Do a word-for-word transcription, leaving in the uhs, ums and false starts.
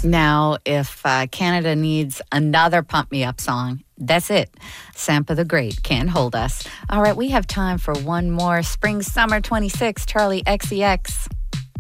Now, if uh, Canada needs another Pump Me Up song, that's it. Sampa the Great, Can't Hold Us. All right, we have time for one more. Spring Summer twenty-six, Charlie X C X.